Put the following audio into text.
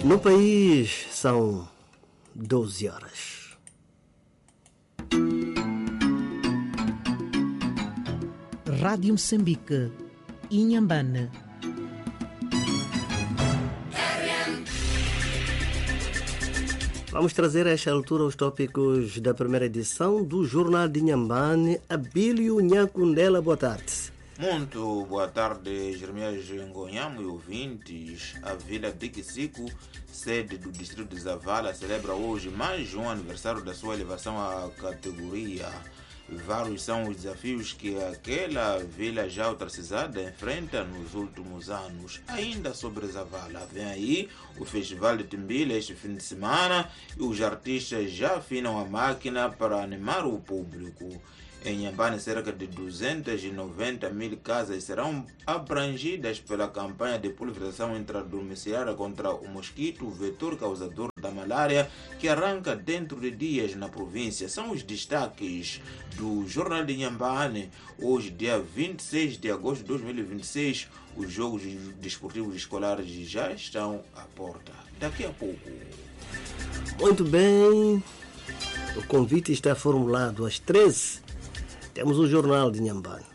No país são 12 horas. Rádio Moçambique, Inhambane. Vamos trazer a esta altura os tópicos da primeira edição do Jornal de Inhambane. Abílio Nhacundela, boa tarde. Muito boa tarde, Jeremias Ngonhamo e ouvintes. A Vila de Quisico, sede do distrito de Zavala, celebra hoje mais um aniversário da sua elevação à categoria. Vários são os desafios que aquela vila já ostracizada enfrenta nos últimos anos. Ainda sobre Zavala, vem aí o Festival de Timbila este fim de semana e os artistas já afinam a máquina para animar o público. Em Inhambane, cerca de 290 mil casas serão abrangidas pela campanha de pulverização intradomiciliar contra o mosquito, vetor causador da malária, que arranca dentro de dias na província. São os destaques do Jornal de Inhambane. Hoje, dia 26 de agosto de 2026, os jogos desportivos escolares já estão à porta. Daqui a pouco. Muito bem, o convite está formulado às 13. Temos o Jornal de Inhambane.